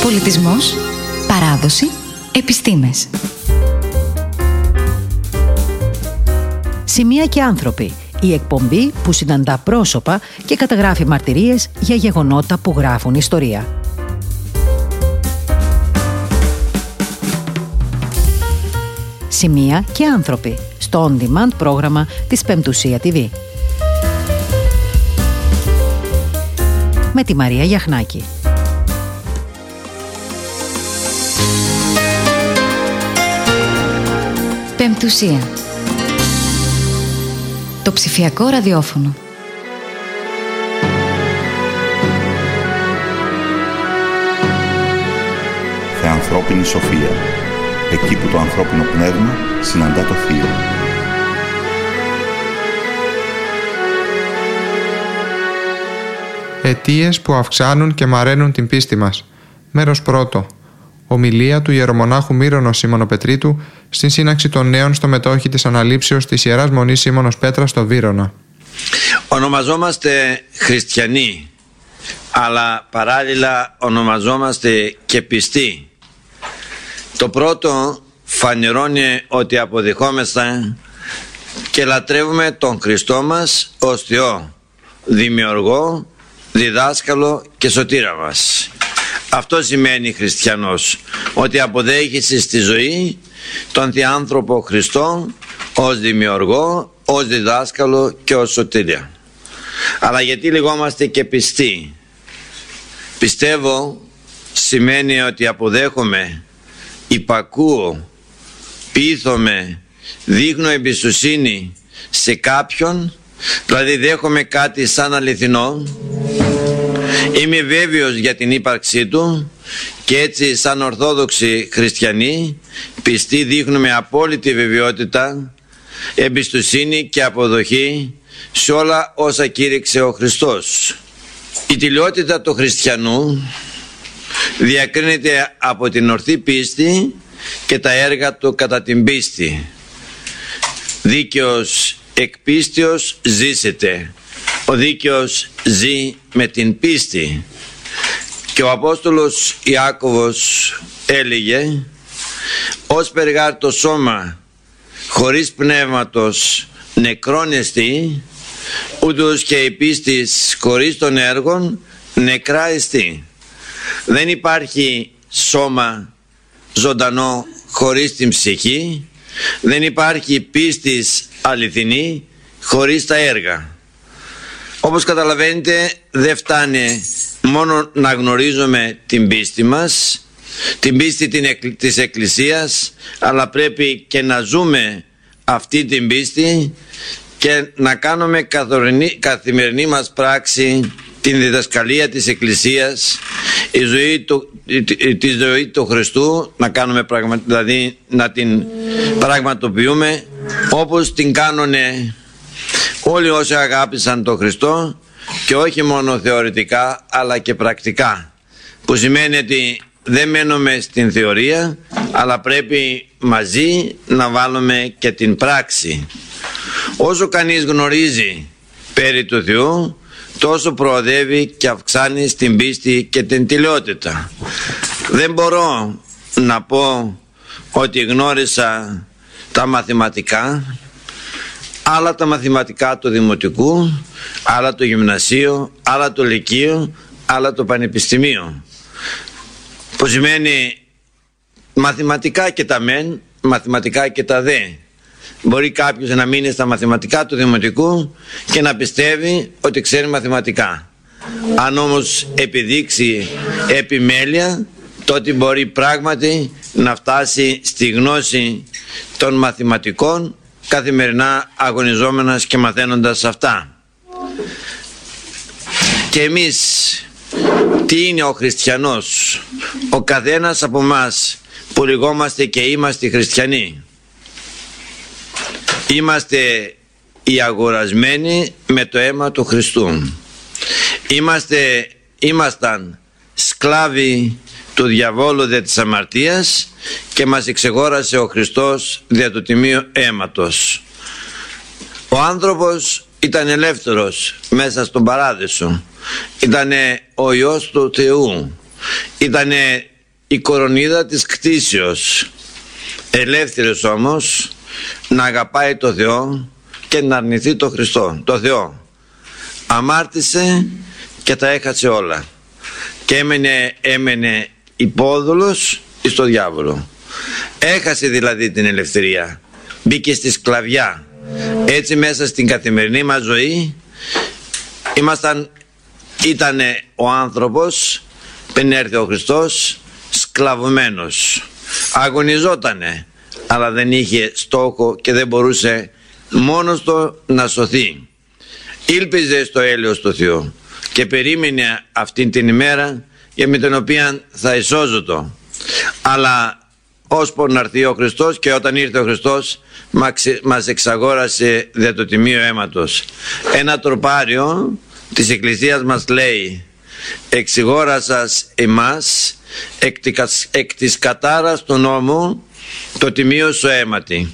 Πολιτισμός, παράδοση, επιστήμες. Σημεία και άνθρωποι. Η εκπομπή που συναντά πρόσωπα και καταγράφει μαρτυρίες για γεγονότα που γράφουν ιστορία. Σημεία και άνθρωποι. Στο on-demand πρόγραμμα της Πεμπτουσία TV. Με τη Μαρία Γιαχνάκη. Πεμπτουσία. Το ψηφιακό ραδιόφωνο. Θεανθρώπινη σοφία. Εκεί που το ανθρώπινο πνεύμα συναντά το θείο. Αιτίες που αυξάνουν και μαραίνουν την πίστη μας. Μέρος πρώτο. Ομιλία του ιερομονάχου Μύρονος Σιμωνοπετρίτου στην σύναξη των νέων στο μετόχι της αναλήψεως της Ιεράς Μονής Σίμωνος Πέτρας στο Βύρωνα. Ονομαζόμαστε χριστιανοί, αλλά παράλληλα ονομαζόμαστε και πιστοί. Το πρώτο φανερώνει ότι αποδεχόμαστε και λατρεύουμε τον Χριστό μας ως Θεό, δημιουργό, διδάσκαλο και σωτήρα μας. Αυτό σημαίνει χριστιανός, ότι αποδέχεσαι στη ζωή τον Θεάνθρωπο Χριστό ως δημιουργό, ως διδάσκαλο και ως σωτήρα. Αλλά γιατί λεγόμαστε και πιστοί? Πιστεύω σημαίνει ότι αποδέχομαι, υπακούω, πείθομαι, δείχνω εμπιστοσύνη σε κάποιον, δηλαδή δέχομαι κάτι σαν αληθινό, είμαι βέβαιος για την ύπαρξή του και έτσι σαν Ορθόδοξοι χριστιανοί πιστοί δείχνουμε απόλυτη βεβαιότητα, εμπιστοσύνη και αποδοχή σε όλα όσα κήρυξε ο Χριστός. Η τηλεότητα του χριστιανού διακρίνεται από την ορθή πίστη και τα έργα του κατά την πίστη. Δίκαιος εκ πίστεως ζήσετε. Ο δίκαιος ζει με την πίστη. Και ο Απόστολος Ιάκωβος έλεγε: «Ως περγάρ το σώμα χωρίς πνεύματος νεκρόν εστί, ούτως και η πίστης χωρίς των έργων νεκρά εστί». Δεν υπάρχει σώμα ζωντανό χωρίς την ψυχή, δεν υπάρχει πίστης αληθινή χωρίς τα έργα. Όπως καταλαβαίνετε, δεν φτάνει μόνο να γνωρίζουμε την πίστη μας, την πίστη της Εκκλησίας, αλλά πρέπει και να ζούμε αυτή την πίστη και να κάνουμε καθημερινή μας πράξη την διδασκαλία της Εκκλησίας, τη ζωή του Χριστού, να κάνουμε δηλαδή να την πραγματοποιούμε όπως την κάνουνε όλοι όσοι αγάπησαν τον Χριστό, και όχι μόνο θεωρητικά αλλά και πρακτικά, που σημαίνει ότι δεν μένουμε στην θεωρία αλλά πρέπει μαζί να βάλουμε και την πράξη. Όσο κανείς γνωρίζει περί του Θεού, τόσο προοδεύει και αυξάνει στην πίστη και την τηλεότητα. Δεν μπορώ να πω ότι γνώρισα τα μαθηματικά, άλλα τα μαθηματικά του δημοτικού, άλλα το γυμνασίο, άλλα το λυκείο, άλλα το πανεπιστημίο. Που σημαίνει μαθηματικά και τα μεν, μαθηματικά και τα δε. Μπορεί κάποιος να μείνει στα μαθηματικά του δημοτικού και να πιστεύει ότι ξέρει μαθηματικά. Αν όμως επιδείξει επιμέλεια, τότε μπορεί πράγματι να φτάσει στη γνώση των μαθηματικών, καθημερινά αγωνιζόμενας και μαθαίνοντας αυτά. Και εμείς, τι είναι ο χριστιανός? Ο καθένας από μας που λεγόμαστε και είμαστε χριστιανοί, είμαστε οι αγορασμένοι με το αίμα του Χριστού. Ήμασταν σκλάβοι του διαβόλου δια της αμαρτίας και μας εξεγόρασε ο Χριστός δια του τιμίου αίματος. Ο άνθρωπος ήταν ελεύθερος μέσα στον παράδεισο, ήταν ο Υιός του Θεού, ήταν η κορονίδα της κτήσεως. Ελεύθερος όμως να αγαπάει το Θεό και να αρνηθεί το Χριστό, το Θεό. Αμάρτησε και τα έχασε όλα και έμενε υπόδουλος στο διάβολο. Έχασε δηλαδή την ελευθερία, μπήκε στη σκλαβιά. Έτσι μέσα στην καθημερινή μας ζωή ήταν ο άνθρωπος πριν έρθει ο Χριστός σκλαβωμένος, αγωνιζότανε, αλλά δεν είχε στόχο και δεν μπορούσε μόνος του να σωθεί. Ήλπιζε στο έλεος του Θεού και περίμενε αυτήν την ημέρα για με την οποία θα εισώζωτο. Αλλά ώσπου να έρθει ο Χριστός, και όταν ήρθε ο Χριστός μας εξαγόρασε δια το τιμίο αίματος. Ένα τροπάριο της Εκκλησίας μας λέει: εξηγόρασας εμάς εκ της κατάρας του νόμου το τιμίο σου αίματι.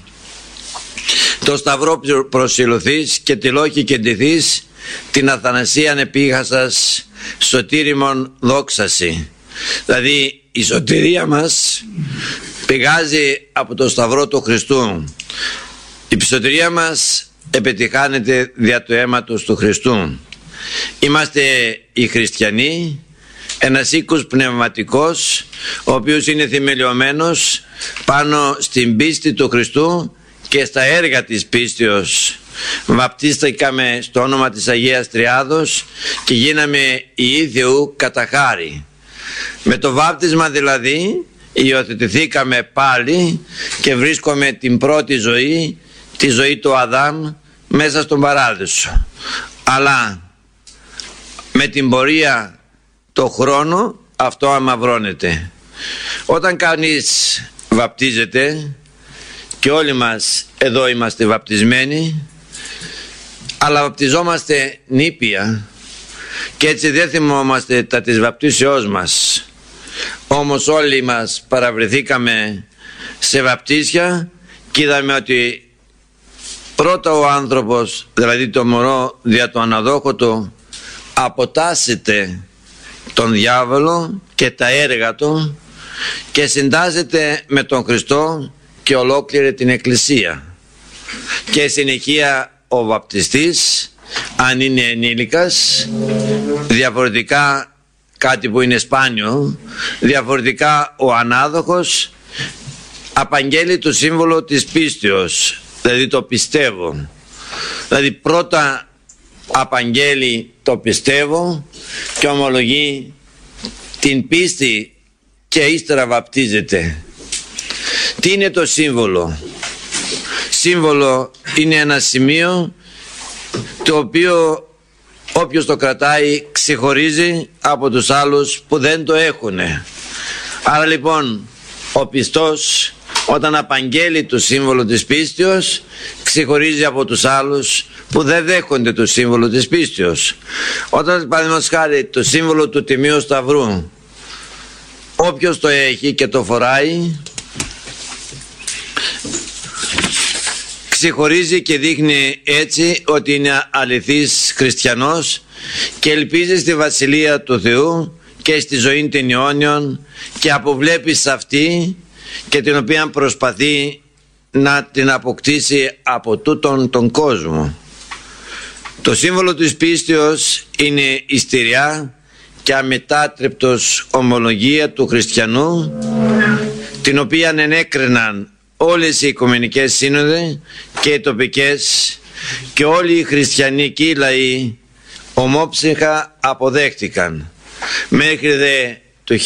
Το σταυρό προσιλωθείς και τη λόχη κεντηθείς, την αθανασίαν επίχασας σωτήριμον δόξαση. Δηλαδή η σωτηρία μας πηγάζει από το σταυρό του Χριστού. Η σωτηρία μας επιτυχάνεται δια του αίματος του Χριστού. Είμαστε οι χριστιανοί, ένας οίκος πνευματικός, ο οποίος είναι θεμελιωμένος πάνω στην πίστη του Χριστού και στα έργα της πίστεως. Βαπτίστηκαμε στο όνομα της Αγίας Τριάδος και γίναμε ιοί Θεού κατά χάρη. Με το βάπτισμα δηλαδή υιοθετηθήκαμε πάλι και βρίσκουμε την πρώτη ζωή, τη ζωή του Αδάμ, μέσα στον παράδεισο. Αλλά με την πορεία το χρόνο αυτό αμαυρώνεται. Όταν κανείς βαπτίζεται, και όλοι μας εδώ είμαστε βαπτισμένοι, αλλά βαπτιζόμαστε νήπια και έτσι δεν θυμόμαστε τα της βαπτίσεώς μας. Όμως όλοι μας παραβρεθήκαμε σε βαπτίσια και είδαμε ότι πρώτα ο άνθρωπος, δηλαδή το μωρό δια το αναδόχο του, αποτάσσεται τον διάβολο και τα έργα του και συντάσσεται με τον Χριστό και ολόκληρη την Εκκλησία. Και συνεχεία ο βαπτιστής, αν είναι ενήλικας, διαφορετικά κάτι που είναι σπάνιο, διαφορετικά ο ανάδοχος απαγγέλει το σύμβολο της πίστεως, δηλαδή το πιστεύω. Δηλαδή πρώτα απαγγέλει το πιστεύω και ομολογεί την πίστη και ύστερα βαπτίζεται. Τι είναι το σύμβολο? Σύμβολο είναι ένα σημείο το οποίο όποιος το κρατάει ξεχωρίζει από τους άλλους που δεν το έχουν. Άρα λοιπόν ο πιστός όταν απαγγέλει το σύμβολο της πίστεως ξεχωρίζει από τους άλλους που δεν δέχονται το σύμβολο της πίστεως. Όταν παραδείγματος χάρη το σύμβολο του Τιμίου Σταυρού, όποιος το έχει και το φοράει ξεχωρίζει και δείχνει έτσι ότι είναι αληθής χριστιανός και ελπίζει στη Βασιλεία του Θεού και στη ζωή των αιώνιων και αποβλέπει σε αυτή και την οποία προσπαθεί να την αποκτήσει από τούτον τον κόσμο. Το σύμβολο της πίστεως είναι η στηριά και αμετάτρεπτος ομολογία του χριστιανού, την οποία ενέκριναν όλες οι Οικουμενικές Σύνοδοι και οι τοπικές, και όλοι οι χριστιανικοί λαοί ομόψυχα αποδέχτηκαν. Μέχρι δε το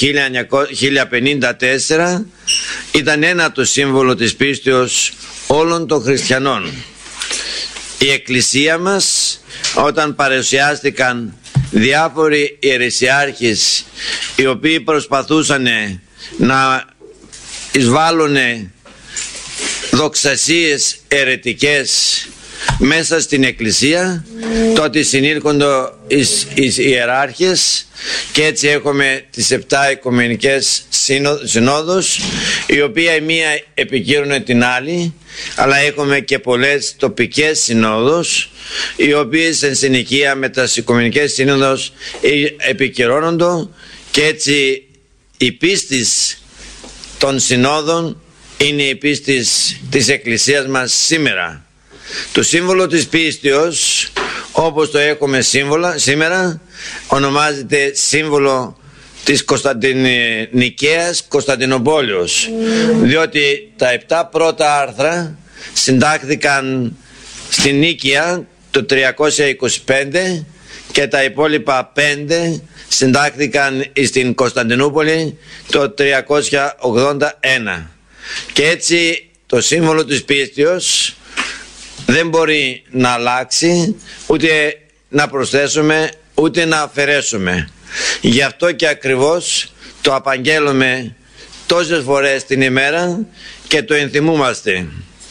1054 ήταν ένα το σύμβολο της πίστεως όλων των χριστιανών. Η Εκκλησία μας, όταν παρουσιάστηκαν διάφοροι αιρεσιάρχες οι οποίοι προσπαθούσαν να εισβάλλουν δοξασίες αιρετικές μέσα στην Εκκλησία, τότε συνήλχονται οι ιεράρχες και έτσι έχουμε τις 7 Οικουμενικές Συνόδους, η οποία η μία επικύρωνε την άλλη, αλλά έχουμε και πολλές τοπικές συνόδους οι οποίες εν συνεχεία με τις Οικουμενικές Σύνοδους επικυρώνονται και έτσι η πίστη των συνόδων είναι η πίστη της Εκκλησίας μας σήμερα. Το σύμβολο της πίστεως, όπως το έχουμε σήμερα, ονομάζεται σύμβολο της Νικαίας Κωνσταντινοπόλεως, διότι τα 7 πρώτα άρθρα συντάχθηκαν στην Νίκαια το 325 και τα υπόλοιπα 5 συντάχθηκαν στην Κωνσταντινούπολη το 381. Και έτσι το σύμβολο της πίστεως δεν μπορεί να αλλάξει, ούτε να προσθέσουμε, ούτε να αφαιρέσουμε. Γι' αυτό και ακριβώς το απαγγέλουμε τόσες φορές την ημέρα και το ενθυμούμαστε.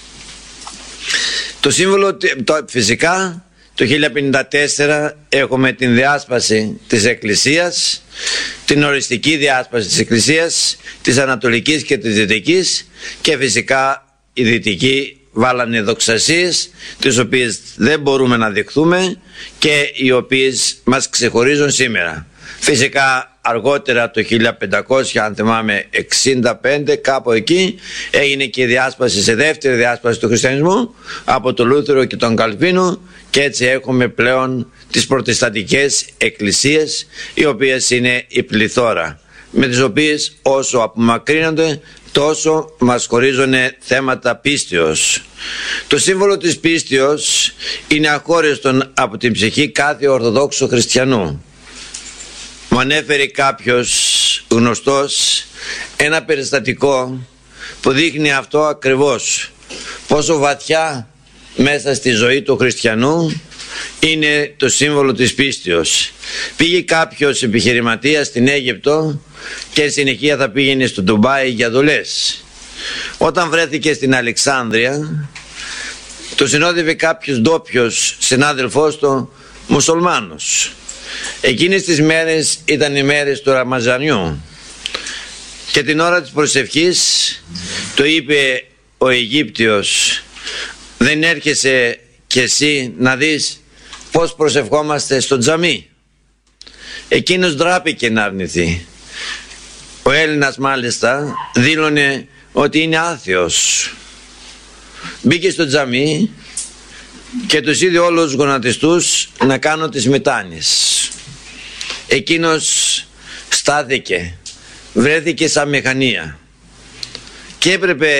Το σύμβολο, φυσικά, το 1054 έχουμε την διάσπαση της Εκκλησίας, την οριστική διάσπαση της Εκκλησίας, της Ανατολικής και της Δυτικής, και φυσικά οι Δυτικοί βάλανε δοξασίες, τις οποίες δεν μπορούμε να δεχθούμε και οι οποίες μας ξεχωρίζουν σήμερα. Φυσικά αργότερα το 1500, αν θυμάμαι 65, κάπου εκεί έγινε και η διάσπαση, σε δεύτερη διάσπαση του χριστιανισμού από τον Λούθερο και τον Καλβίνο, και έτσι έχουμε πλέον τις προτεσταντικές εκκλησίες, οι οποίες είναι η πληθώρα, με τις οποίες όσο απομακρύνονται τόσο μας χωρίζουν θέματα πίστεως. Το σύμβολο της πίστεως είναι αχώριστον από την ψυχή κάθε Ορθοδόξου χριστιανού. Μου ανέφερε κάποιος γνωστός ένα περιστατικό που δείχνει αυτό ακριβώς, πόσο βαθιά μέσα στη ζωή του χριστιανού είναι το σύμβολο της πίστεως. Πήγε κάποιος επιχειρηματίας στην Αίγυπτο και συνεχεία θα πήγαινε στο Ντουμπάι για δουλειές. Όταν βρέθηκε στην Αλεξάνδρεια, το συνόδευε κάποιος ντόπιος συνάδελφός του μουσουλμάνος. Εκείνες τις μέρες ήταν οι μέρες του Ραμαζανιού και την ώρα της προσευχής το είπε ο Αιγύπτιος: δεν έρχεσαι κι εσύ να δεις πως προσευχόμαστε στο τζαμί? Εκείνος ντράπηκε να αρνηθεί. Ο Έλληνας μάλιστα δήλωνε ότι είναι άθεος. Μπήκε στο τζαμί και τους είδε όλους γονατιστούς να κάνουν τις μετάνοιες. Εκείνος στάθηκε, βρέθηκε σαν μηχανία και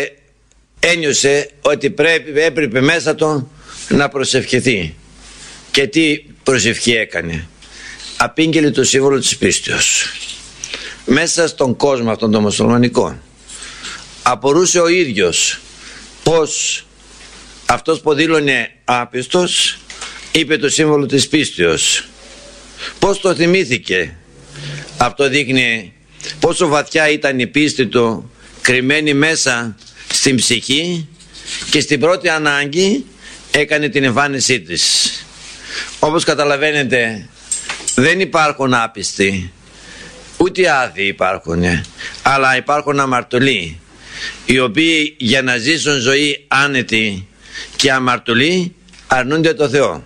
ένιωσε ότι έπρεπε μέσα του να προσευχηθεί. Και τι προσευχή έκανε? Απήγγειλε το σύμβολο της πίστεως. Μέσα στον κόσμο αυτόν τον μουσουλμανικό απορούσε ο ίδιος πως αυτός που δήλωνε άπιστος είπε το σύμβολο της πίστεως. Πως το θυμήθηκε? Αυτό δείχνει πόσο βαθιά ήταν η πίστη του κρυμμένη μέσα στην ψυχή, και στην πρώτη ανάγκη έκανε την εμφάνισή της. Όπως καταλαβαίνετε, δεν υπάρχουν άπιστοι, ούτε άδειοι υπάρχουν, αλλά υπάρχουν αμαρτωλοί, οι οποίοι για να ζήσουν ζωή άνετη και αμαρτωλοί αρνούνται το Θεό.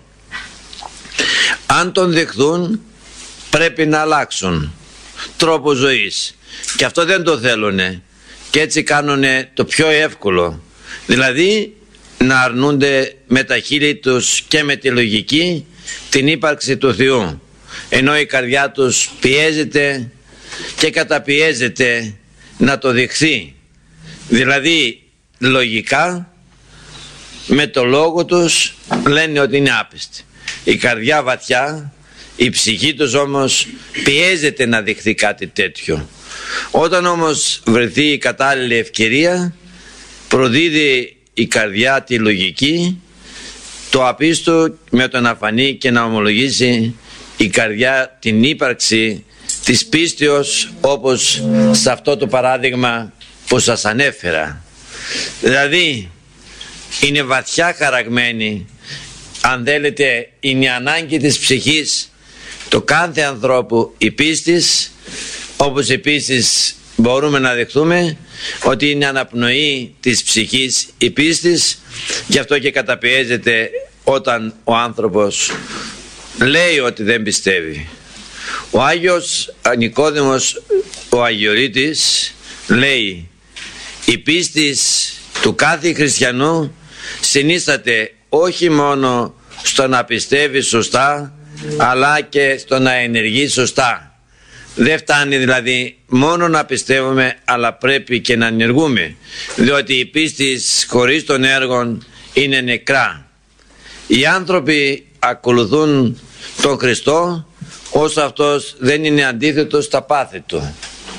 Αν τον δεχθούν πρέπει να αλλάξουν τρόπο ζωής, και αυτό δεν το θέλουνε, και έτσι κάνουνε το πιο εύκολο, δηλαδή να αρνούνται με τα χείλη τους και με τη λογική την ύπαρξη του Θεού, ενώ η καρδιά τους πιέζεται και καταπιέζεται να το δεχθεί. Δηλαδή λογικά με το λόγο τους λένε ότι είναι άπιστοι. Η καρδιά βαθιά, η ψυχή τους όμως πιέζεται να δεχθεί κάτι τέτοιο. Όταν όμως βρεθεί η κατάλληλη ευκαιρία, προδίδει η καρδιά τη λογική, το απίστο με το να φανεί και να ομολογήσει η καρδιά την ύπαρξη της πίστεως, όπως σε αυτό το παράδειγμα που σας ανέφερα. Δηλαδή είναι βαθιά χαραγμένη, αν θέλετε είναι η ανάγκη της ψυχής το κάθε ανθρώπου η πίστης, όπως επίσης μπορούμε να δεχθούμε ότι είναι αναπνοή της ψυχής η πίστης. Γι' αυτό και καταπιέζεται όταν ο άνθρωπος λέει ότι δεν πιστεύει. Ο Άγιος Νικόδημος ο Αγιορείτης λέει: Η πίστη του κάθε χριστιανού συνίσταται όχι μόνο στο να πιστεύει σωστά, αλλά και στο να ενεργεί σωστά. Δεν φτάνει δηλαδή μόνο να πιστεύουμε, αλλά πρέπει και να ενεργούμε, διότι η πίστη χωρίς των έργων είναι νεκρά. Οι άνθρωποι ακολουθούν τον Χριστό όσο αυτός δεν είναι αντίθετος στα πάθη του,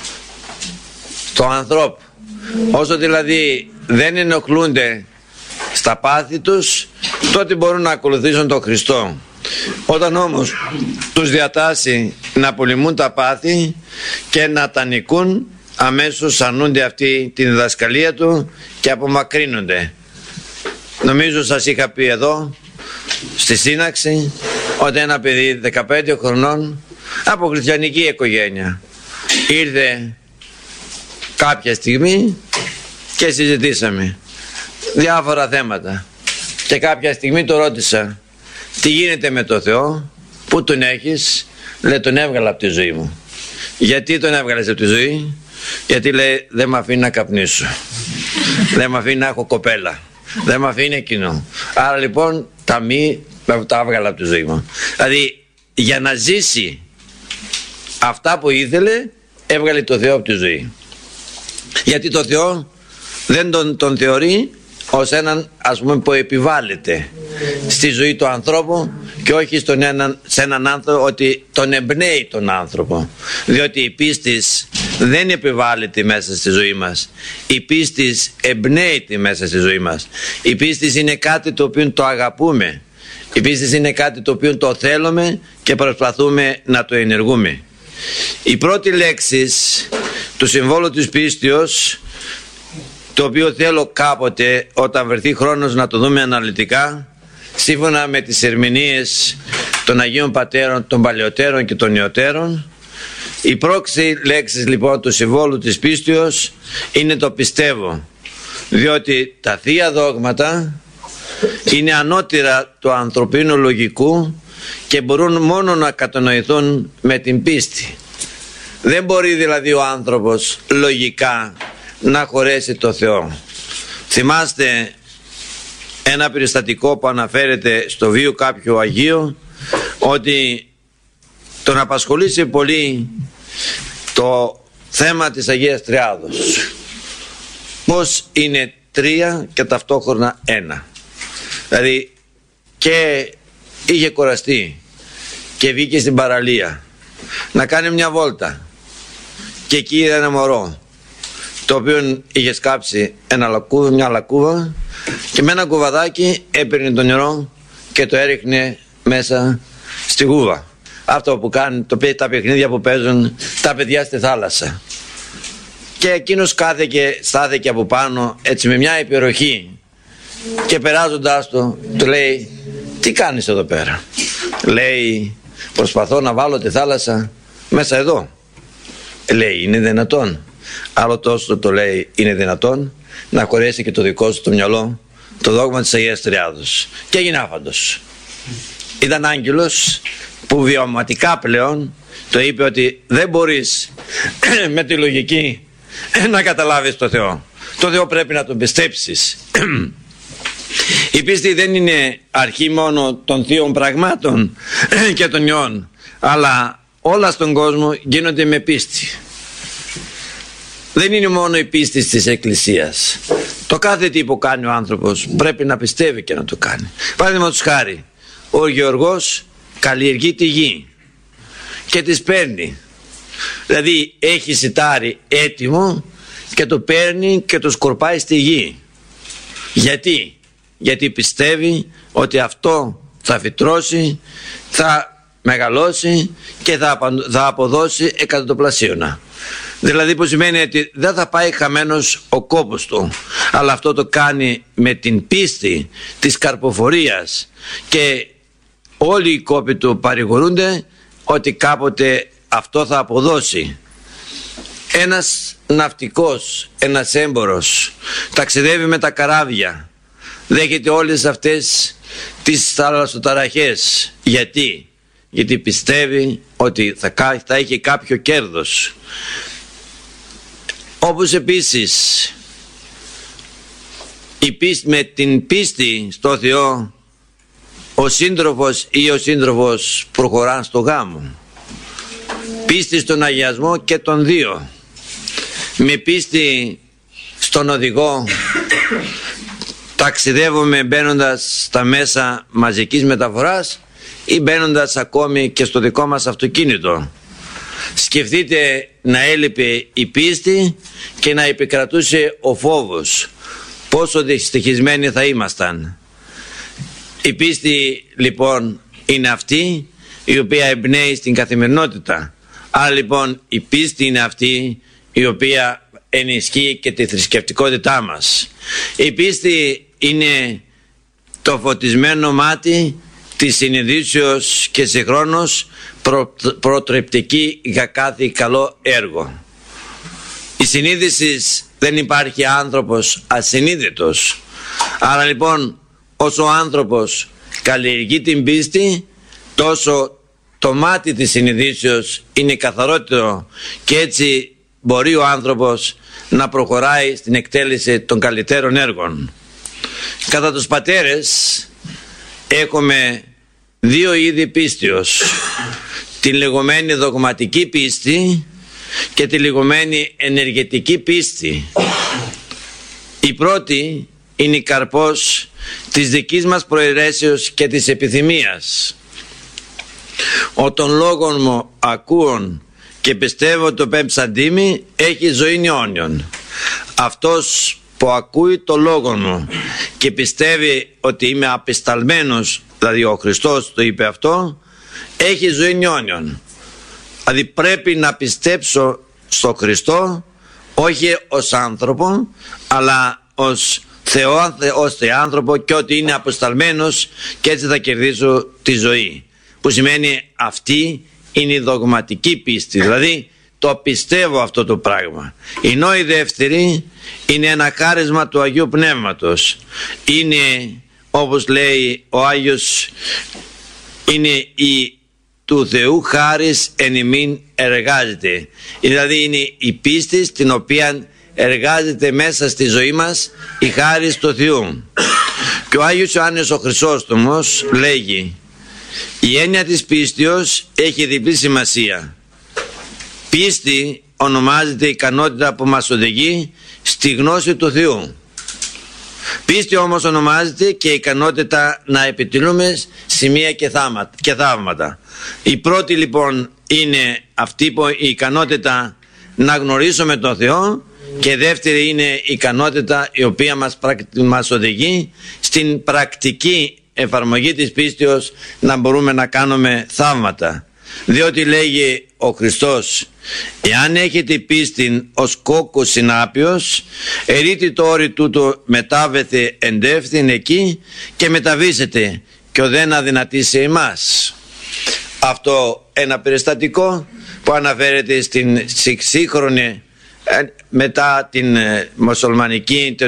του ανθρώπου. Όσο δηλαδή δεν ενοχλούνται στα πάθη τους, τότε μπορούν να ακολουθήσουν τον Χριστό. Όταν όμως τους διατάσσει να πολεμούν τα πάθη και να τα νικούν, αμέσως αρνούνται αυτή τη διδασκαλία του και απομακρύνονται. Νομίζω σας είχα πει εδώ στη σύναξη ότι ένα παιδί 15 χρονών από χριστιανική οικογένεια ήρθε κάποια στιγμή και συζητήσαμε διάφορα θέματα και κάποια στιγμή το ρώτησα, τι γίνεται με το Θεό, πού τον έχεις? Λέει, τον έβγαλα από τη ζωή μου. Γιατί τον έβγαλες από τη ζωή? Γιατί λέει, δεν με αφήνει να καπνίσω, δεν με αφήνει να έχω κοπέλα, δεν με αφήνει εκείνο. Άρα λοιπόν τα έβγαλα από τη ζωή μου. Δηλαδή για να ζήσει αυτά που ήθελε, έβγαλε το Θεό από τη ζωή. Γιατί το Θεό δεν τον θεωρεί ως έναν, ας πούμε, που επιβάλλεται στη ζωή του ανθρώπου και όχι σε έναν άνθρωπο, ότι τον εμπνέει τον άνθρωπο. Διότι η πίστη δεν επιβάλλεται μέσα στη ζωή μας. Η πίστη εμπνέεται μέσα στη ζωή μας. Η πίστη είναι κάτι το οποίο το αγαπούμε. Η πίστη είναι κάτι το οποίο το θέλουμε και προσπαθούμε να το ενεργούμε. Η πρώτη λέξη του συμβόλου της πίστεως, το οποίο θέλω κάποτε όταν βρεθεί χρόνος να το δούμε αναλυτικά, σύμφωνα με τις ερμηνείες των Αγίων Πατέρων, των Παλαιότερων και των Νεωτέρων, η πρώτη λέξη λοιπόν του συμβόλου της πίστεως είναι το πιστεύω, διότι τα Θεία Δόγματα είναι ανώτερα του ανθρωπίνου λογικού και μπορούν μόνο να κατανοηθούν με την πίστη. Δεν μπορεί δηλαδή ο άνθρωπος λογικά να χωρέσει το Θεό. Θυμάστε ένα περιστατικό που αναφέρεται στο βίο κάποιου Αγίου, ότι τον απασχολήσει πολύ το θέμα της Αγίας Τριάδος. Πώς είναι τρία και ταυτόχρονα ένα. Δηλαδή και είχε κουραστεί και βγήκε στην παραλία να κάνει μια βόλτα και εκεί είδε ένα μωρό το οποίο είχε σκάψει μια λακκούβα και με ένα κουβαδάκι έπαιρνε το νερό και το έριχνε μέσα στη γούβα. Αυτό που κάνει τα παιχνίδια που παίζουν τα παιδιά στη θάλασσα. Και εκείνος στάθηκε από πάνω έτσι με μια υπεροχή και περάζοντας του λέει, τι κάνεις εδώ πέρα? Λέει, προσπαθώ να βάλω τη θάλασσα μέσα εδώ. Λέει, είναι δυνατόν? Άλλο τόσο το λέει, είναι δυνατόν να χωρέσει και το δικό σου το μυαλό το δόγμα της Αγίας Τριάδος? Και έγινε άφαντος. Ήταν άγγελος που βιωματικά πλέον το είπε ότι δεν μπορείς με τη λογική να καταλάβεις το Θεό. Το Θεό πρέπει να τον πιστέψεις. Η πίστη δεν είναι αρχή μόνο των θείων πραγμάτων και των ιών, αλλά όλα στον κόσμο γίνονται με πίστη. Δεν είναι μόνο η πίστη της Εκκλησίας. Το κάθε τι που κάνει ο άνθρωπος πρέπει να πιστεύει και να το κάνει. Παραδείγματος χάρη, ο Γεωργός καλλιεργεί τη γη και τις παίρνει. Δηλαδή έχει σιτάρι έτοιμο και το παίρνει και το σκορπάει στη γη. Γιατί? Γιατί πιστεύει ότι αυτό θα φυτρώσει, θα μεγαλώσει και θα αποδώσει εκατοντοπλασίωνα. Δηλαδή που σημαίνει ότι δεν θα πάει χαμένος ο κόπος του, αλλά αυτό το κάνει με την πίστη της καρποφορίας και όλοι οι κόποι του παρηγορούνται ότι κάποτε αυτό θα αποδώσει. Ένας ναυτικός, ένας έμπορος ταξιδεύει με τα καράβια, δέχεται όλες αυτές τις θαλασσοταραχές. Γιατί? Γιατί πιστεύει ότι θα έχει κάποιο κέρδος. Όπως επίσης με την πίστη στο Θεό ο σύντροφος ή ο σύντροφος προχωρά στο γάμο. Πίστη στον αγιασμό και των δύο. Με πίστη στον οδηγό ταξιδεύουμε μπαίνοντας στα μέσα μαζικής μεταφοράς ή μπαίνοντας ακόμη και στο δικό μας αυτοκίνητο. Σκεφτείτε να έλειπε η πίστη και να επικρατούσε ο φόβος. Πόσο δυστυχισμένοι θα ήμασταν. Η πίστη λοιπόν είναι αυτή η οποία εμπνέει στην καθημερινότητα. Άρα λοιπόν η πίστη είναι αυτή η οποία ενισχύει και τη θρησκευτικότητά μας. Η πίστη είναι το φωτισμένο μάτι της συνειδήσεως και συγχρόνως προτρεπτική για κάθε καλό έργο. Η συνείδηση δεν υπάρχει άνθρωπος ασυνείδητος. Άρα λοιπόν όσο ο άνθρωπος καλλιεργεί την πίστη, τόσο το μάτι της συνειδήσεως είναι καθαρότερο και έτσι μπορεί ο άνθρωπος να προχωράει στην εκτέλεση των καλύτερων έργων. Κατά τους πατέρες έχουμε δύο είδη πίστεως. Την λεγόμενη δογματική πίστη και τη λεγόμενη ενεργετική πίστη. Η πρώτη είναι η καρπός της δικής μας προαιρέσεως και της επιθυμίας. Όταν λόγων μου ακούων και πιστεύω το πεμψαντήμι έχει ζωή αιώνιον. Αυτός που ακούει το λόγο μου και πιστεύει ότι είμαι απεσταλμένος, δηλαδή ο Χριστός το είπε αυτό, έχει ζωή αιώνιον. Δηλαδή πρέπει να πιστέψω στο Χριστό όχι ως άνθρωπο αλλά ως Θεό, ως Θεάνθρωπο, και ότι είναι αποσταλμένος και έτσι θα κερδίσω τη ζωή. Που σημαίνει αυτή είναι η δογματική πίστη, δηλαδή το πιστεύω αυτό το πράγμα. Ενώ η δεύτερη είναι ένα χάρισμα του Αγίου Πνεύματος. Είναι, όπως λέει ο Άγιος, είναι η του Θεού χάρις εν ημίν εργάζεται. Δηλαδή είναι η πίστη στην οποία εργάζεται μέσα στη ζωή μας η χάρις του Θεού. Και ο Άγιος Ιωάννης ο Χρυσόστομος λέγει: η έννοια της πίστεως έχει διπλή σημασία. Πίστη ονομάζεται η ικανότητα που μας οδηγεί στη γνώση του Θεού. Πίστη όμως ονομάζεται και η ικανότητα να επιτελούμε σημεία και θαύματα. Η πρώτη λοιπόν είναι αυτή που η ικανότητα να γνωρίσουμε τον Θεό, και η δεύτερη είναι η ικανότητα η οποία μας οδηγεί στην πρακτική εφαρμογή της πίστεως να μπορούμε να κάνουμε θαύματα. Διότι λέγει ο Χριστός: εάν έχετε πίστην ως κόκκος συνάπιος, ερείτε το όρι τούτο μετάβετε εντεύθυν εκεί και μεταβήσετε, και ο δεν αδυνατήσει εμάς. Αυτό ένα περιστατικό που αναφέρεται στην σύγχρονη, μετά την μουσουλμανική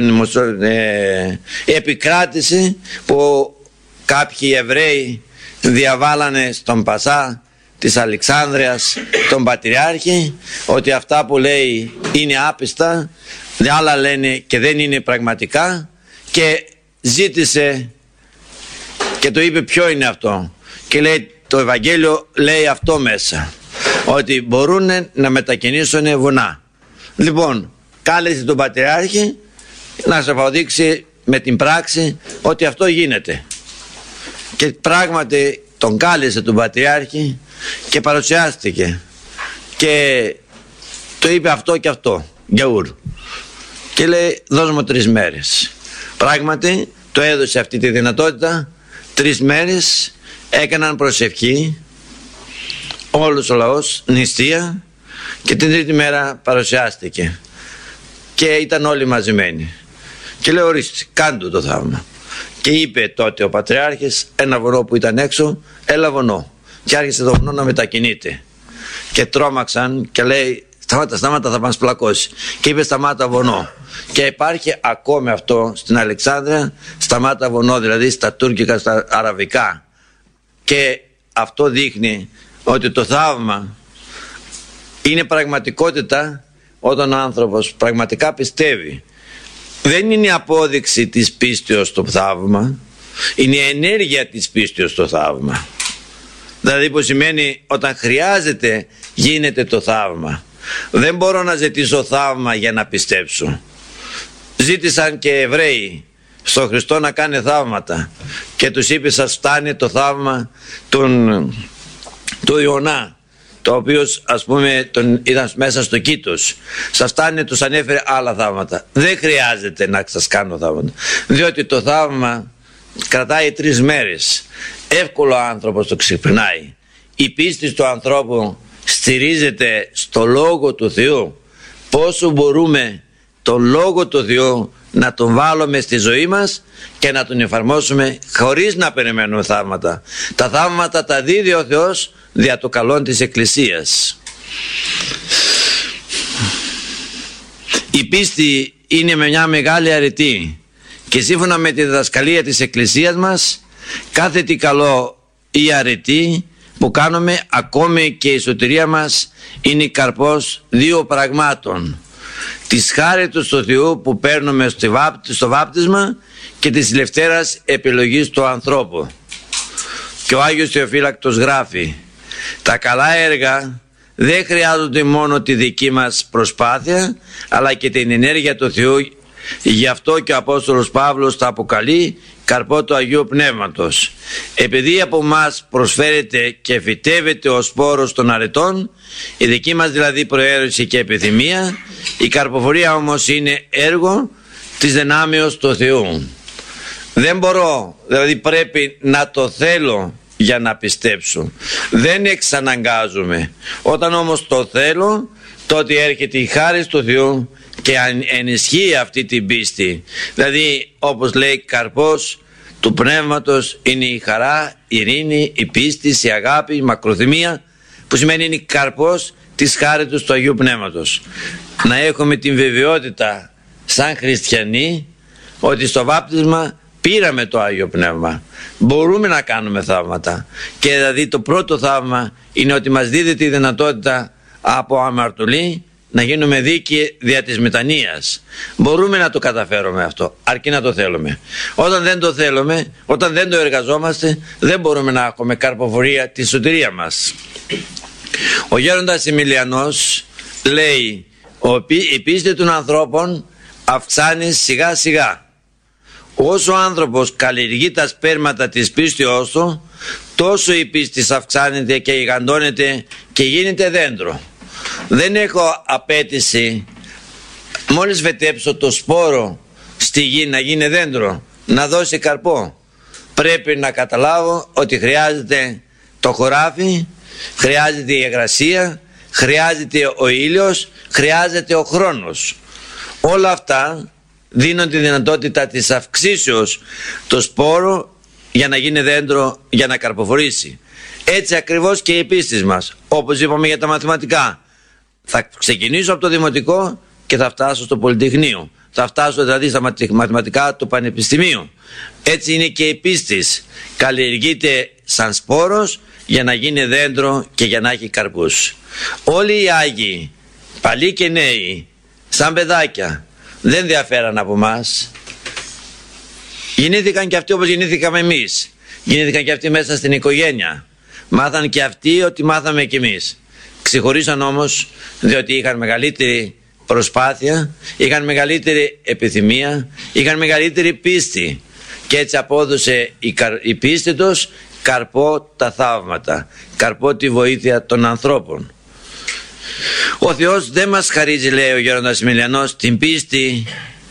επικράτηση, που κάποιοι Εβραίοι διαβάλανε στον Πασά της Αλεξάνδρειας τον Πατριάρχη ότι αυτά που λέει είναι άπιστα, άλλα λένε και δεν είναι πραγματικά, και ζήτησε και το είπε ποιο είναι αυτό, και λέει το Ευαγγέλιο λέει αυτό μέσα, ότι μπορούν να μετακινήσουν βουνά. Λοιπόν, κάλεσε τον Πατριάρχη να σε αποδείξει με την πράξη ότι αυτό γίνεται, και πράγματι τον κάλεσε τον Πατριάρχη και παρουσιάστηκε και το είπε αυτό και αυτό, γιαούρ, και λέει δώσ' μου 3 μέρες. Πράγματι το έδωσε αυτή τη δυνατότητα. 3 μέρες έκαναν προσευχή όλος ο λαός, νηστεία, και την 3η μέρα παρουσιάστηκε και ήταν όλοι μαζεμένοι και λέει ορίστε, κάντου το θαύμα. Και είπε τότε ο Πατριάρχης ένα βουνό που ήταν έξω, έλα βουνό, και άρχισε το βουνό να μετακινείται και τρόμαξαν και λέει σταμάτα θα μας πλακώσει, και είπε σταμάτα βουνό, και υπάρχει ακόμη αυτό στην Αλεξάνδρεια, σταμάτα βουνό, δηλαδή στα τουρκικά, στα αραβικά, και αυτό δείχνει ότι το θαύμα είναι πραγματικότητα όταν ο άνθρωπος πραγματικά πιστεύει δεν είναι η απόδειξη της πίστεως το θαύμα, είναι η ενέργεια της πίστεως το θαύμα. Δηλαδή που σημαίνει όταν χρειάζεται γίνεται το θαύμα. Δεν μπορώ να ζητήσω θαύμα για να πιστέψω. Ζήτησαν και Εβραίοι στον Χριστό να κάνει θαύματα και τους είπε σας φτάνει το θαύμα του Ιωνά, το οποίο ας πούμε ήταν μέσα στο κήτος. Σας φτάνει, τους ανέφερε άλλα θαύματα. Δεν χρειάζεται να σας κάνω θαύματα, διότι το θαύμα κρατάει 3 μέρες. Εύκολο ο άνθρωπος το ξυπνάει. Η πίστη του ανθρώπου στηρίζεται στο Λόγο του Θεού. Πόσο μπορούμε το Λόγο του Θεού να τον βάλουμε στη ζωή μας και να τον εφαρμόσουμε χωρίς να περιμένουμε θαύματα. Τα θαύματα τα δίδει ο Θεός δια το καλό της Εκκλησίας. Η πίστη είναι μια μεγάλη αρετή και σύμφωνα με τη διδασκαλία της Εκκλησίας μας, κάθε τι καλό ή αρετή που κάνουμε, ακόμη και η σωτηρία μας, είναι καρπός 2 πραγμάτων: της χάριτος του Θεού που παίρνουμε στο βάπτισμα και της ελευθέρας επιλογής του ανθρώπου. Και ο Άγιος Θεοφύλακτος γράφει: τα καλά έργα δεν χρειάζονται μόνο τη δική μας προσπάθεια, αλλά και την ενέργεια του Θεού. Γι' αυτό και ο Απόστολος Παύλος τα αποκαλεί καρπό του Αγίου Πνεύματος. Επειδή από μας προσφέρεται και φυτεύεται ο σπόρος των αρετών, η δική μας δηλαδή προαίρεση και επιθυμία, η καρποφορία όμως είναι έργο της δυνάμεως του Θεού. Δεν μπορώ, δηλαδή πρέπει να το θέλω για να πιστέψω. Δεν εξαναγκάζομαι. Όταν όμως το θέλω, τότε έρχεται η χάρις του Θεού και ενισχύει αυτή την πίστη. Δηλαδή όπως λέει, καρπός του Πνεύματος είναι η χαρά, η ειρήνη, η πίστη, η αγάπη, η μακροθυμία, που σημαίνει είναι καρπός της χάριτος του Αγίου Πνεύματος. Να έχουμε την βεβαιότητα σαν χριστιανοί ότι στο βάπτισμα πήραμε το Άγιο Πνεύμα. Μπορούμε να κάνουμε θαύματα. Και δηλαδή το πρώτο θαύμα είναι ότι μας δίδεται η δυνατότητα από αμαρτωλή να γίνουμε δίκαιοι δια της μετανοίας. Μπορούμε να το καταφέρουμε αυτό, αρκεί να το θέλουμε. Όταν δεν το θέλουμε, όταν δεν το εργαζόμαστε, δεν μπορούμε να έχουμε καρποφορία τη σωτηρία μας. Ο γέροντας Εμιλιανός λέει: η πίστη των ανθρώπων αυξάνει σιγά σιγά. Όσο ο άνθρωπος καλλιεργεί τα σπέρματα της πίστεώς του, τόσο η πίστη αυξάνεται και γιγαντώνεται και γίνεται δέντρο. Δεν έχω απέτηση μόλις βετέψω το σπόρο στη γη να γίνει δέντρο, να δώσει καρπό. Πρέπει να καταλάβω ότι χρειάζεται το χωράφι, χρειάζεται η υγρασία, χρειάζεται ο ήλιος, χρειάζεται ο χρόνος. Όλα αυτά δίνουν τη δυνατότητα της αυξήσεως το σπόρο για να γίνει δέντρο, για να καρποφορήσει. Έτσι ακριβώς και η πίστη μας. Όπως είπαμε για τα μαθηματικά, θα ξεκινήσω από το δημοτικό και θα φτάσω στο πολυτεχνείο. Θα φτάσω δηλαδή στα μαθηματικά του πανεπιστημίου. Έτσι είναι και η πίστη. Καλλιεργείται σαν σπόρος για να γίνει δέντρο και για να έχει καρπούς. Όλοι οι Άγιοι, παλιοί και νέοι, σαν παιδάκια, δεν διαφέραν από μας. Γεννήθηκαν και αυτοί όπως γεννήθηκαμε εμείς. Γεννήθηκαν και αυτοί μέσα στην οικογένεια. Μάθαν και αυτοί ότι μάθαμε κι εμείς. Ξεχωρίσαν όμως διότι είχαν μεγαλύτερη προσπάθεια, είχαν μεγαλύτερη επιθυμία, είχαν μεγαλύτερη πίστη. Και έτσι απόδωσε η πίστη τους καρπό τα θαύματα, καρπό τη βοήθεια των ανθρώπων. Ο Θεός δεν μας χαρίζει, λέει ο γέροντας Εμιλιανός, την πίστη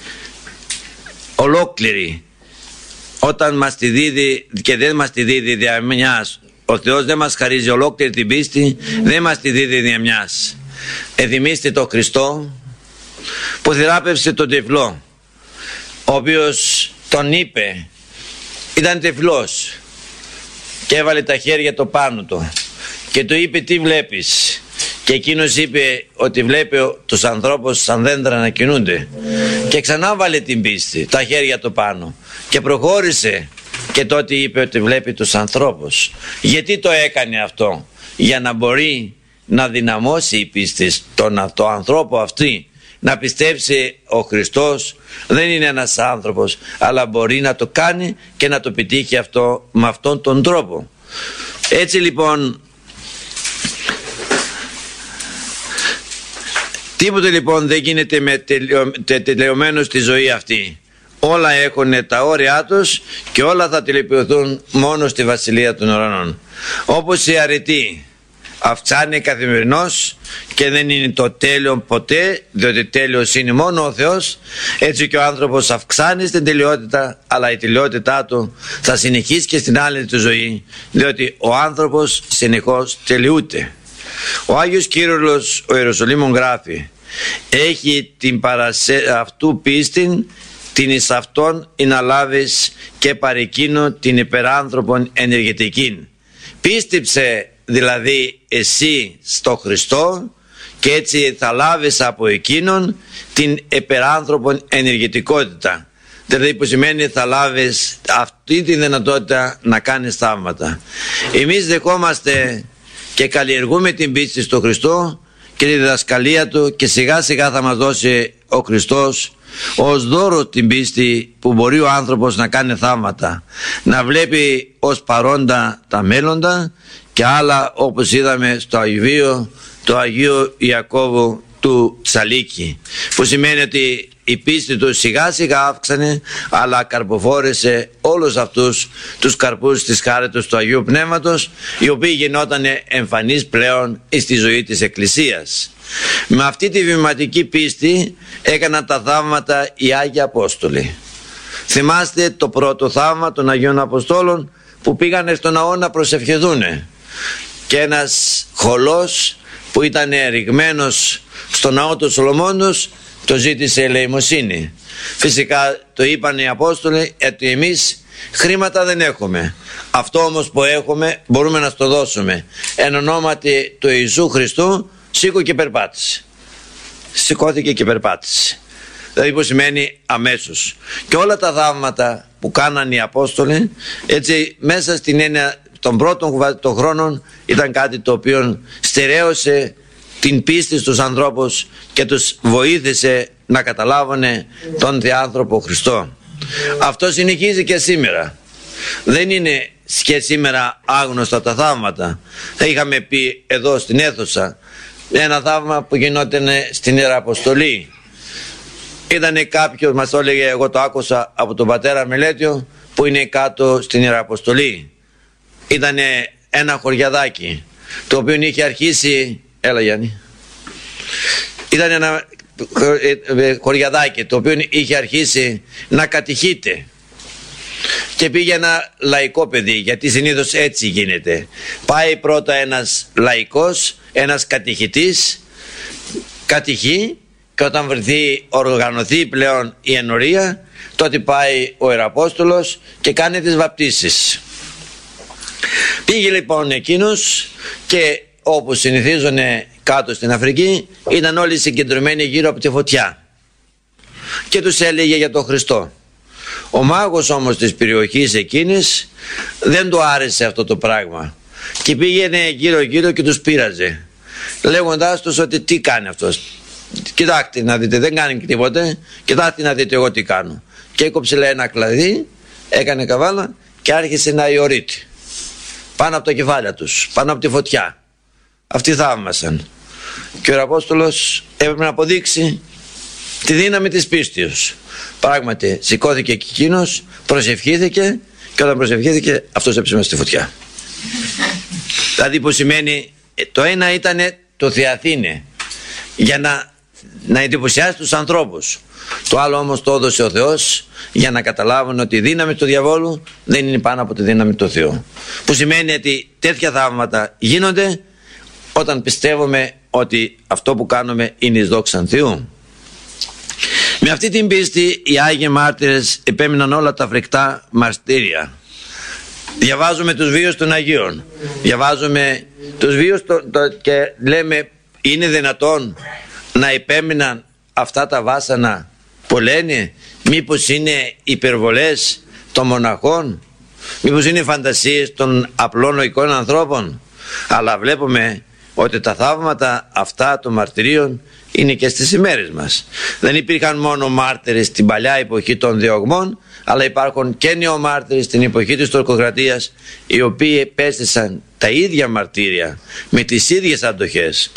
ολόκληρη όταν μας τη δίδει και δεν μας τη δίδει δια μιας. Ο Θεός δεν μας χαρίζει ολόκληρη την πίστη, δεν μας τη δίδει δια μιας. Θυμήστε το Χριστό που θεράπευσε τον τυφλό, ο οποίος τον είπε, ήταν τυφλός και έβαλε τα χέρια το πάνω του και του είπε τι βλέπεις, και εκείνος είπε ότι βλέπει τους ανθρώπους σαν δέντρα να κινούνται, και ξανά βάλε την πίστη, τα χέρια το πάνω και προχώρησε, και τότε είπε ότι βλέπει τους ανθρώπους. Γιατί το έκανε αυτό? Για να μπορεί να δυναμώσει η πίστη στον ανθρώπο αυτή, να πιστέψει ο Χριστός δεν είναι ένας άνθρωπος, αλλά μπορεί να το κάνει και να το πετύχει αυτό με αυτόν τον τρόπο. Έτσι λοιπόν, τίποτε λοιπόν δεν γίνεται με τελειωμένο στη ζωή αυτή. Όλα έχουν τα όρια τους και όλα θα τελειοποιηθούν μόνο στη Βασιλεία των Ουρανών. Όπως η αρετή αυξάνει καθημερινώς και δεν είναι το τέλειο ποτέ, διότι τέλειος είναι μόνο ο Θεός, έτσι και ο άνθρωπος αυξάνει στην τελειότητα, αλλά η τελειότητά του θα συνεχίσει και στην άλλη του ζωή, διότι ο άνθρωπος συνεχώς τελειούται. Ο Άγιος Κύρυλλος ο Ιεροσολύμων γράφει: έχει την αυτού πίστην την εις αυτόν να λάβεις και παρεκείνω την υπεράνθρωπον ενεργητική. Πίστεψε δηλαδή εσύ στο Χριστό και έτσι θα λάβεις από εκείνον την υπεράνθρωπον ενεργητικότητα. Δηλαδή που σημαίνει θα λάβεις αυτή τη δυνατότητα να κάνεις θαύματα. Εμείς δεχόμαστε και καλλιεργούμε την πίστη στο Χριστό και τη διδασκαλία του και σιγά σιγά θα μας δώσει ο Χριστός ως δώρο την πίστη που μπορεί ο άνθρωπος να κάνει θαύματα, να βλέπει ως παρόντα τα μέλλοντα και άλλα, όπως είδαμε στο Αγιβείο του Αγίου Ιακώβου του Τσαλίκη, που σημαίνει ότι η πίστη του σιγά σιγά αύξανε, αλλά καρποφόρεσε όλους αυτούς τους καρπούς της χάριτος του Αγίου Πνεύματος, οι οποίοι γινόταν εμφανείς πλέον στη ζωή της Εκκλησίας. Με αυτή τη βηματική πίστη έκαναν τα θαύματα οι Άγιοι Απόστολοι. Θυμάστε το πρώτο θαύμα των Αγίων Αποστόλων που πήγανε στον ναό να προσευχηθούνε και ένας χωλός που ήταν ρηγμένος στο ναό του Σολομώντος το ζήτησε ελεημοσύνη. Φυσικά το είπαν οι Απόστολοι ότι εμείς χρήματα δεν έχουμε, αυτό όμως που έχουμε μπορούμε να στο δώσουμε. Εν ονόματι του Ιησού Χριστού σήκω και περπάτησε. Σηκώθηκε και περπάτησε. Δηλαδή που σημαίνει αμέσως. Και όλα τα θαύματα που κάναν οι Απόστολοι, έτσι μέσα στην έννοια των πρώτων των χρόνων, ήταν κάτι το οποίο στερέωσε την πίστη στους ανθρώπους και τους βοήθησε να καταλάβουν τον Θεάνθρωπο Χριστό. Αυτό συνεχίζει και σήμερα. Δεν είναι και σήμερα άγνωστα τα θαύματα. Είχαμε πει εδώ στην αίθουσα ένα θαύμα που γινόταν στην Ιεραποστολή. Ήτανε κάποιος, μας το έλεγε, εγώ το άκουσα από τον πατέρα Μελέτιο, που είναι κάτω στην Ιεραποστολή. Ήτανε ένα χωριαδάκι το οποίο είχε αρχίσει, έλα Γιάννη, ήταν ένα χωριαδάκι το οποίο είχε αρχίσει να κατηχείται και πήγε ένα λαϊκό παιδί, γιατί συνήθως έτσι γίνεται. Πάει πρώτα ένας λαϊκός, ένας κατηχητής, κατηχεί, και όταν οργανωθεί πλέον η ενορία, τότε πάει ο Ιεραπόστολος και κάνει τις βαπτίσεις. Πήγε λοιπόν εκείνος και όπως συνηθίζουν κάτω στην Αφρική, ήταν όλοι συγκεντρωμένοι γύρω από τη φωτιά και τους έλεγε για τον Χριστό. Ο μάγος όμως της περιοχής εκείνης δεν του άρεσε αυτό το πράγμα και πήγαινε γύρω γύρω και τους πείραζε, λέγοντάς τους ότι τι κάνει αυτός. Κοιτάξτε να δείτε, δεν κάνει τίποτε, κοιτάξτε να δείτε εγώ τι κάνω. Και έκοψε λέει ένα κλαδί, έκανε καβάλα και άρχισε να ιωρείται πάνω από τα κεφάλια τους, πάνω από τη φωτιά. Αυτοί θαύμασαν και ο Ιεραπόστολος έπρεπε να αποδείξει τη δύναμη της πίστης. Πράγματι σηκώθηκε και εκείνος, προσευχήθηκε και όταν προσευχήθηκε αυτός έψημε στη φωτιά. Δηλαδή που σημαίνει το ένα ήταν το Θεαθήνε για να εντυπωσιάσει τους ανθρώπους, το άλλο όμως το έδωσε ο Θεός για να καταλάβουν ότι η δύναμη του διαβόλου δεν είναι πάνω από τη δύναμη του Θεού, που σημαίνει ότι τέτοια θαύματα γίνονται όταν πιστεύουμε ότι αυτό που κάνουμε είναι εις δόξαν Θεού. Με αυτή την πίστη οι Άγιοι Μάρτυρες επέμειναν όλα τα φρικτά μαρτύρια. Διαβάζουμε τους βίους των Αγίων, διαβάζουμε τους βίους και λέμε, είναι δυνατόν να επέμειναν αυτά τα βάσανα που λένε? Μήπως είναι υπερβολές των μοναχών, μήπως είναι φαντασίες των απλών λογικών ανθρώπων? Αλλά βλέπουμε ότι τα θαύματα αυτά των μαρτυρίων είναι και στις ημέρες μας. Δεν υπήρχαν μόνο μάρτυρες στην παλιά εποχή των διωγμών, αλλά υπάρχουν και νεομάρτυρες στην εποχή της τουρκοκρατίας, οι οποίοι επέστησαν τα ίδια μαρτύρια με τις ίδιες αντοχές.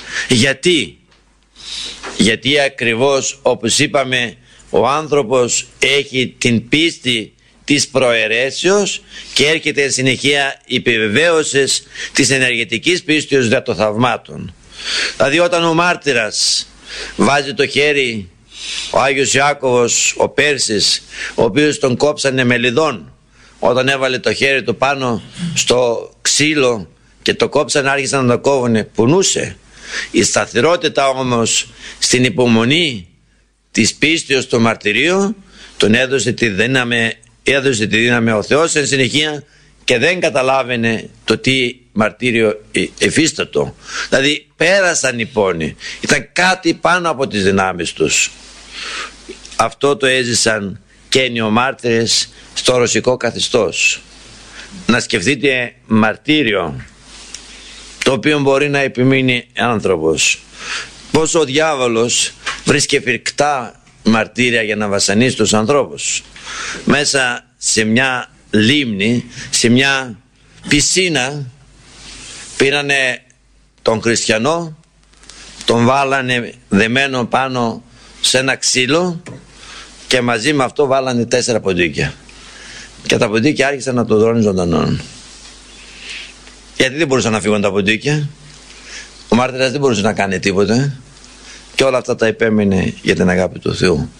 Γιατί ακριβώς, όπως είπαμε, ο άνθρωπος έχει την πίστη της προαιρέσεως και έρχεται εν συνεχεία η επιβεβαίωση της ενεργητικής πίστεως δια των θαυμάτων. Δηλαδή όταν ο μάρτυρας βάζει το χέρι, ο Άγιος Ιάκωβος ο Πέρσης, ο οποίος τον κόψανε με λιδόν, όταν έβαλε το χέρι του πάνω στο ξύλο και το κόψανε, άρχισαν να το κόβουνε, πουνούσε. Η σταθερότητα όμως στην υπομονή της πίστεως του μαρτυρίου τον έδωσε τη δύναμη ο Θεός εν συνεχεία, και δεν καταλάβαινε το τι μαρτύριο εφίστατο. Δηλαδή πέρασαν οι πόνοι, ήταν κάτι πάνω από τις δυνάμεις τους. Αυτό το έζησαν και οι νεομάρτυρες στο ρωσικό καθεστώς. Να σκεφτείτε μαρτύριο το οποίο μπορεί να επιμείνει άνθρωπος. Πόσο ο διάβολος βρίσκει φρικτά μαρτύρια για να βασανίσει τους ανθρώπους. Μέσα σε μια λίμνη, σε μια πισίνα, πήρανε τον χριστιανό, τον βάλανε δεμένο πάνω σε ένα ξύλο και μαζί με αυτό βάλανε 4 ποντίκια, και τα ποντίκια άρχισαν να τον τρώνε ζωντανόν. Γιατί δεν μπορούσαν να φύγουν τα ποντίκια, ο μάρτυρας δεν μπορούσε να κάνει τίποτα, και όλα αυτά τα επέμενε για την αγάπη του Θεού.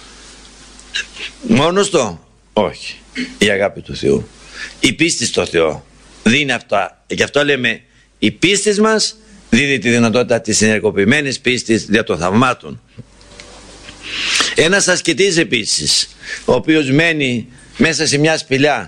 Μόνος το? Όχι. Η αγάπη του Θεού, η πίστη στο Θεό δίνει αυτά. Γι' αυτό λέμε η πίστη μας δίδει τη δυνατότητα της ενεργοποιημένης πίστης δια των θαυμάτων. Ένας ασκητής επίσης, ο οποίος μένει μέσα σε μια σπηλιά